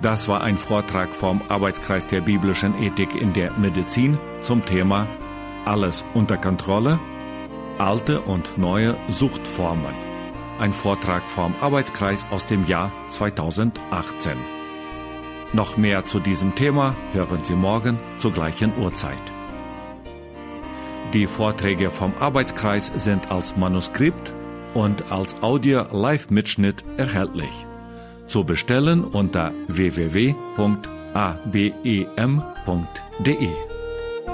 Das war ein Vortrag vom Arbeitskreis der biblischen Ethik in der Medizin zum Thema Alles unter Kontrolle, alte und neue Suchtformen. Ein Vortrag vom Arbeitskreis aus dem Jahr 2018. Noch mehr zu diesem Thema hören Sie morgen zur gleichen Uhrzeit. Die Vorträge vom Arbeitskreis sind als Manuskript und als Audio-Live-Mitschnitt erhältlich. Zu bestellen unter www.abem.de.